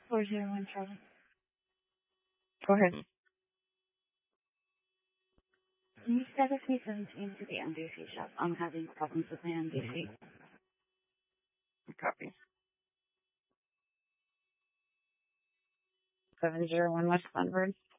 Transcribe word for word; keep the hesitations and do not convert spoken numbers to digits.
four zero one Charlie. Go ahead. Can you status me seventeen to the M D C shop? I'm having problems with my M D C. Copy. seven zero one West Glenford.